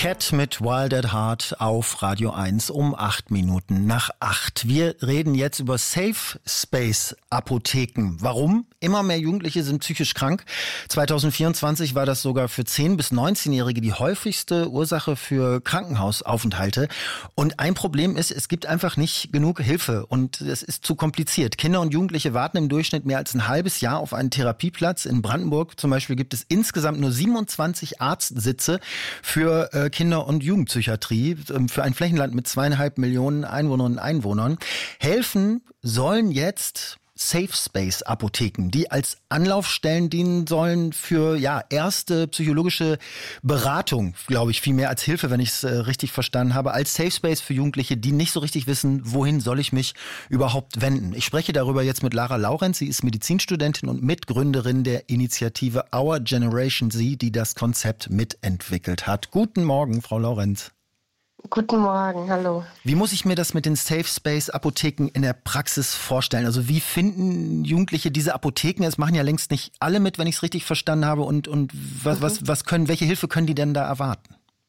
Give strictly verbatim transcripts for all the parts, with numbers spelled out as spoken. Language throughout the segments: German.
Cat mit Wild at Heart auf Radio eins um acht Minuten nach acht. Wir reden jetzt über Safe Space Apotheken. Warum? Immer mehr Jugendliche sind psychisch krank. zwanzig vierundzwanzig war das sogar für zehn- bis neunzehnjährige die häufigste Ursache für Krankenhausaufenthalte. Und ein Problem ist, es gibt einfach nicht genug Hilfe und es ist zu kompliziert. Kinder und Jugendliche warten im Durchschnitt mehr als ein halbes Jahr auf einen Therapieplatz. In Brandenburg zum Beispiel gibt es insgesamt nur siebenundzwanzig Arztsitze für äh, Kinder- und Jugendpsychiatrie, für ein Flächenland mit zweieinhalb Millionen Einwohnerinnen und Einwohnern. Helfen sollen jetzt Safe Space Apotheken, die als Anlaufstellen dienen sollen für ja erste psychologische Beratung, glaube ich, viel mehr als Hilfe, wenn ich es äh, richtig verstanden habe, als Safe Space für Jugendliche, die nicht so richtig wissen, wohin soll ich mich überhaupt wenden. Ich spreche darüber jetzt mit Lara Laurenz. Sie ist Medizinstudentin und Mitgründerin der Initiative Our Generation Z, die das Konzept mitentwickelt hat. Guten Morgen, Frau Laurenz. Guten Morgen, hallo. Wie muss ich mir das mit den Safe Space Apotheken in der Praxis vorstellen? Also wie finden Jugendliche diese Apotheken? Es machen ja längst nicht alle mit, wenn ich es richtig verstanden habe. Und, und was, mhm. was, was können, welche Hilfe können die denn da erwarten?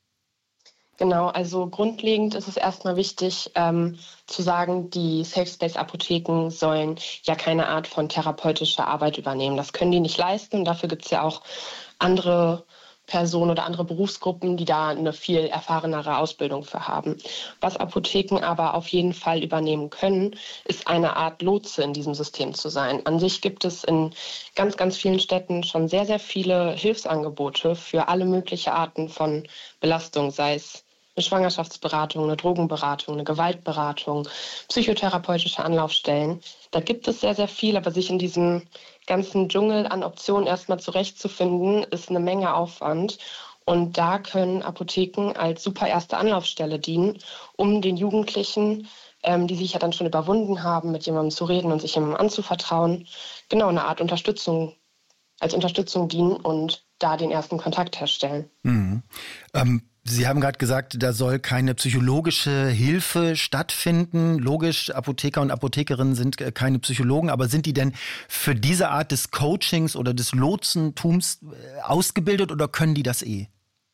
Genau, also grundlegend ist es erstmal wichtig ähm, zu sagen, die Safe Space Apotheken sollen ja keine Art von therapeutischer Arbeit übernehmen. Das können die nicht leisten und dafür gibt es ja auch andere Personen oder andere Berufsgruppen, die da eine viel erfahrenere Ausbildung für haben. Was Apotheken aber auf jeden Fall übernehmen können, ist eine Art Lotse in diesem System zu sein. An sich gibt es in ganz, ganz vielen Städten schon sehr, sehr viele Hilfsangebote für alle möglichen Arten von Belastung, sei es eine Schwangerschaftsberatung, eine Drogenberatung, eine Gewaltberatung, psychotherapeutische Anlaufstellen. Da gibt es sehr, sehr viel, aber sich in diesem ganzen Dschungel an Optionen erstmal zurechtzufinden, ist eine Menge Aufwand. Und da können Apotheken als super erste Anlaufstelle dienen, um den Jugendlichen, ähm, die sich ja dann schon überwunden haben, mit jemandem zu reden und sich jemandem anzuvertrauen, genau eine Art Unterstützung, als Unterstützung dienen und da den ersten Kontakt herstellen. Mhm. Ähm Sie haben gerade gesagt, da soll keine psychologische Hilfe stattfinden. Logisch, Apotheker und Apothekerinnen sind keine Psychologen, aber sind die denn für diese Art des Coachings oder des Lotsentums ausgebildet oder können die das eh?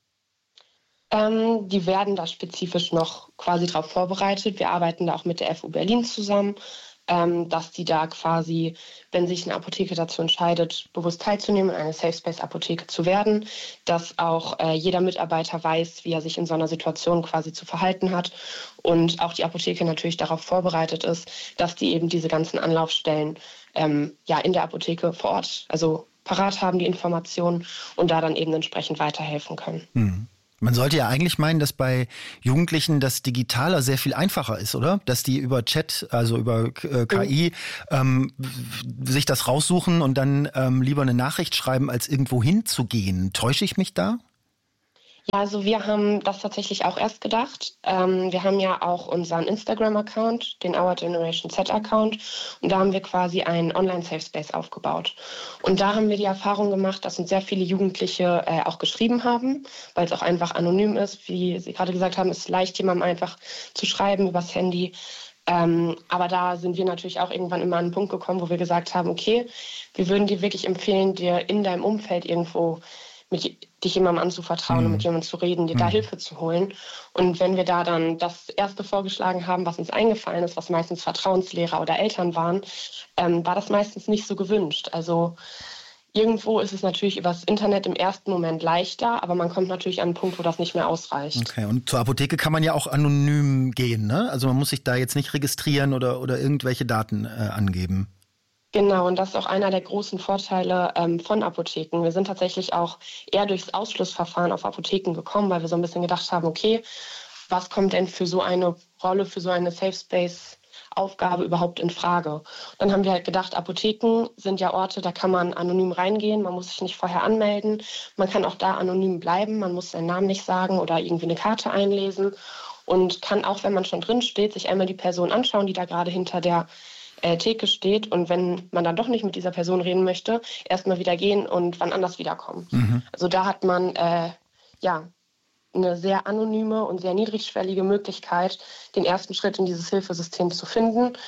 Ähm, die werden da spezifisch noch quasi drauf vorbereitet. Wir arbeiten da auch mit der F U Berlin zusammen, ähm, dass die da quasi, wenn sich eine Apotheke dazu entscheidet, bewusst teilzunehmen, eine Safe Space Apotheke zu werden, dass auch äh, jeder Mitarbeiter weiß, wie er sich in so einer Situation quasi zu verhalten hat und auch die Apotheke natürlich darauf vorbereitet ist, dass die eben diese ganzen Anlaufstellen ähm, ja in der Apotheke vor Ort, also parat haben, die Informationen und da dann eben entsprechend weiterhelfen können. Hm. Man sollte ja eigentlich meinen, dass bei Jugendlichen das Digitaler sehr viel einfacher ist, oder? Dass die über Chat, also über äh, K I, ähm, sich das raussuchen und dann ähm, lieber eine Nachricht schreiben, als irgendwo hinzugehen. Täusche ich mich da? Ja, also wir haben das tatsächlich auch erst gedacht. Ähm, wir haben ja auch unseren Instagram-Account, den Our Generation Z-Account. Und da haben wir quasi einen Online-Safe-Space aufgebaut. Und da haben wir die Erfahrung gemacht, dass uns sehr viele Jugendliche äh, auch geschrieben haben, weil es auch einfach anonym ist. Wie Sie gerade gesagt haben, ist es leicht, jemandem einfach zu schreiben übers Handy. Ähm, aber da sind wir natürlich auch irgendwann immer an einen Punkt gekommen, wo wir gesagt haben, okay, wir würden dir wirklich empfehlen, dir in deinem Umfeld irgendwo mit dich jemandem anzuvertrauen mhm. und mit jemandem zu reden, dir mhm. da Hilfe zu holen. Und wenn wir da dann das Erste vorgeschlagen haben, was uns eingefallen ist, was meistens Vertrauenslehrer oder Eltern waren, ähm, war das meistens nicht so gewünscht. Also irgendwo ist es natürlich übers Internet im ersten Moment leichter, aber man kommt natürlich an einen Punkt, wo das nicht mehr ausreicht. Okay, und zur Apotheke kann man ja auch anonym gehen, ne? Also man muss sich da jetzt nicht registrieren oder, oder irgendwelche Daten äh, angeben. Genau, und das ist auch einer der großen Vorteile ähm, von Apotheken. Wir sind tatsächlich auch eher durchs Ausschlussverfahren auf Apotheken gekommen, weil wir so ein bisschen gedacht haben, okay, was kommt denn für so eine Rolle, für so eine Safe Space Aufgabe überhaupt in Frage? Dann haben wir halt gedacht, Apotheken sind ja Orte, da kann man anonym reingehen, man muss sich nicht vorher anmelden, man kann auch da anonym bleiben, man muss seinen Namen nicht sagen oder irgendwie eine Karte einlesen und kann auch, wenn man schon drin steht, sich einmal die Person anschauen, die da gerade hinter der Äh, Theke steht und wenn man dann doch nicht mit dieser Person reden möchte, erstmal wieder gehen und wann anders wiederkommen. Mhm. Also da hat man äh, ja eine sehr anonyme und sehr niedrigschwellige Möglichkeit, den ersten Schritt in dieses Hilfesystem zu finden.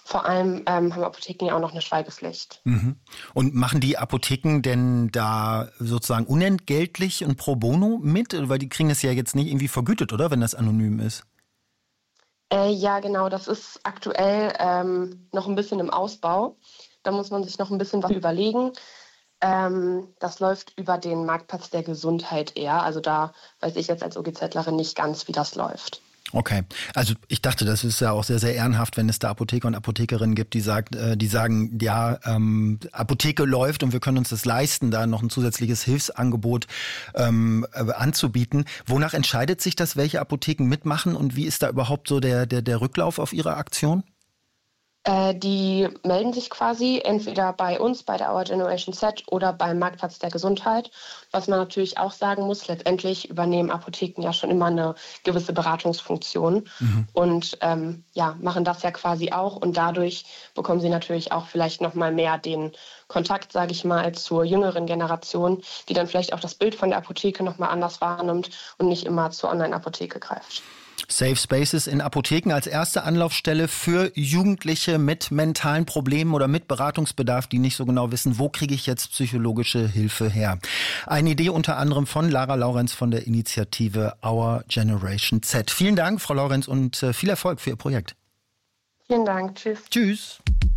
vor allem ähm, haben Apotheken ja auch noch eine Schweigepflicht. Mhm. Und machen die Apotheken denn da sozusagen unentgeltlich und pro bono mit? Weil die kriegen es ja jetzt nicht irgendwie vergütet, oder, wenn das anonym ist? Äh, ja, genau, das ist aktuell ähm, noch ein bisschen im Ausbau. Da muss man sich noch ein bisschen was überlegen. Ähm, das läuft über den Marktplatz der Gesundheit eher. Also da weiß ich jetzt als OGZlerin nicht ganz, wie das läuft. Okay, also ich dachte, das ist ja auch sehr, sehr ehrenhaft, wenn es da Apotheker und Apothekerinnen gibt, die, sagt, äh, die sagen, ja, ähm, Apotheke läuft und wir können uns das leisten, da noch ein zusätzliches Hilfsangebot ähm, äh, anzubieten. Wonach entscheidet sich das, welche Apotheken mitmachen und wie ist da überhaupt so der, der, der Rücklauf auf Ihre Aktion? Die melden sich quasi entweder bei uns, bei der Our Generation Z oder beim Marktplatz der Gesundheit. Was man natürlich auch sagen muss, letztendlich übernehmen Apotheken ja schon immer eine gewisse Beratungsfunktion mhm. und ähm, ja, machen das ja quasi auch. Und dadurch bekommen sie natürlich auch vielleicht nochmal mehr den Kontakt, sage ich mal, zur jüngeren Generation, die dann vielleicht auch das Bild von der Apotheke nochmal anders wahrnimmt und nicht immer zur Online-Apotheke greift. Safe Spaces in Apotheken als erste Anlaufstelle für Jugendliche mit mentalen Problemen oder mit Beratungsbedarf, die nicht so genau wissen, wo kriege ich jetzt psychologische Hilfe her. Eine Idee unter anderem von Lara Laurenz von der Initiative Our Generation Z. Vielen Dank, Frau Laurenz, und viel Erfolg für Ihr Projekt. Vielen Dank. Tschüss. Tschüss.